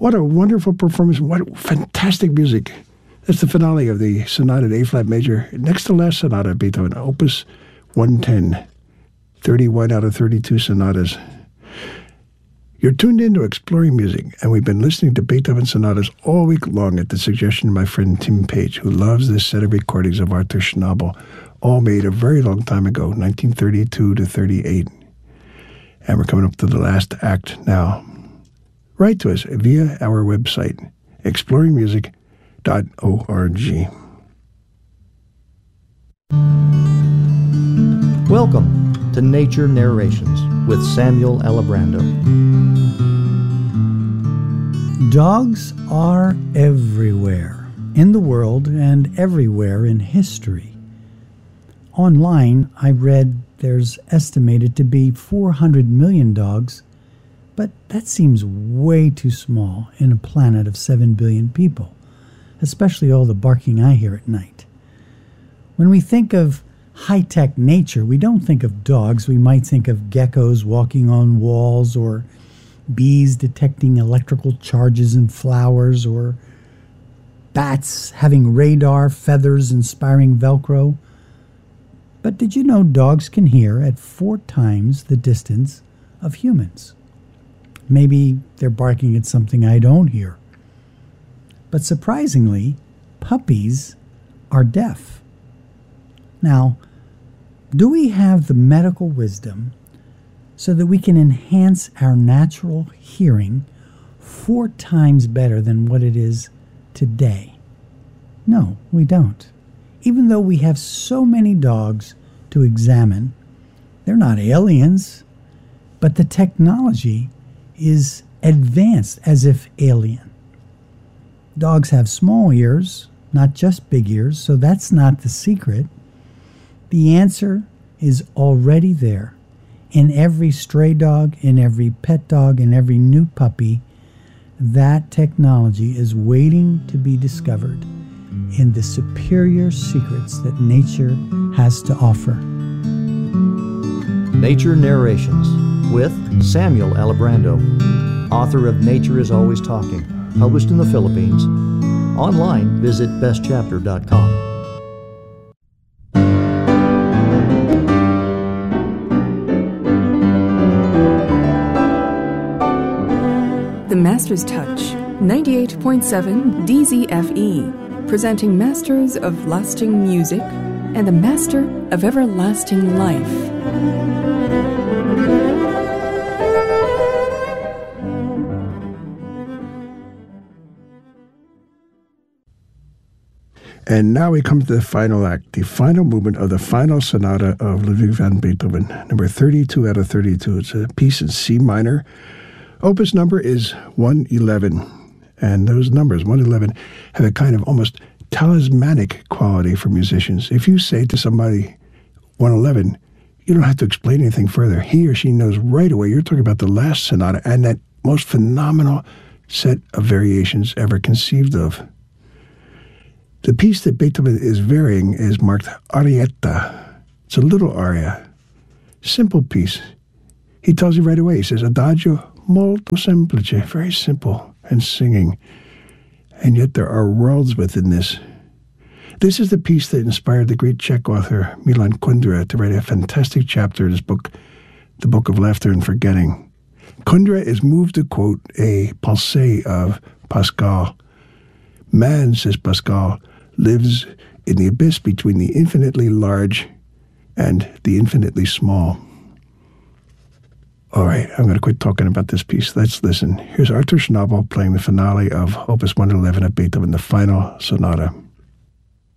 What a wonderful performance. What fantastic music. That's the finale of the Sonata in A-flat major. Next to last sonata, Beethoven, Opus 110. 31 out of 32 sonatas. You're tuned in to Exploring Music, and we've been listening to Beethoven sonatas all week long at the suggestion of my friend Tim Page, who loves this set of recordings of Arthur Schnabel, all made a very long time ago, 1932 to 38. And we're coming up to the last act now. Write to us via our website, exploringmusic.org. Welcome to Nature Narrations with Samuel Alibrando. Dogs are everywhere in the world and everywhere in history. Online, I read there's estimated to be 400 million dogs, but that seems way too small in a planet of 7 billion people, especially all the barking I hear at night. When we think of high-tech nature, we don't think of dogs. We might think of geckos walking on walls, or bees detecting electrical charges in flowers, or bats having radar, feathers inspiring Velcro. But did you know dogs can hear at 4 times the distance of humans? Maybe they're barking at something I don't hear. But surprisingly, puppies are deaf. Now, do we have the medical wisdom so that we can enhance our natural hearing 4 times better than what it is today? No, we don't. Even though we have so many dogs to examine, they're not aliens, but the technology is advanced as if alien. Dogs have small ears, not just big ears, so that's not the secret. The answer is already there. In every stray dog, in every pet dog, in every new puppy, that technology is waiting to be discovered in the superior secrets that nature has to offer. Nature Narrations with Samuel Alibrando, author of Nature is Always Talking, published in the Philippines. Online, visit bestchapter.com. The Master's Touch, 98.7 DZFE, presenting Masters of Lasting Music and the Master of Everlasting Life. And now we come to the final act, the final movement of the final sonata of Ludwig van Beethoven, number 32 out of 32. It's a piece in C minor. Opus number is 111. And those numbers, 111, have a kind of almost talismanic quality for musicians. If you say to somebody 111, you don't have to explain anything further. He or she knows right away you're talking about the last sonata and that most phenomenal set of variations ever conceived of. The piece that Beethoven is varying is marked arietta. It's a little aria. Simple piece. He tells you right away. He says, Adagio molto semplice, very simple and singing. And yet there are worlds within this. This is the piece that inspired the great Czech author Milan Kundera to write a fantastic chapter in his book, The Book of Laughter and Forgetting. Kundera is moved to quote a pensée of Pascal. Man, says Pascal, lives in the abyss between the infinitely large and the infinitely small. All right, I'm going to quit talking about this piece. Let's listen. Here's Arthur Schnabel playing the finale of Opus 111 of Beethoven, the final sonata.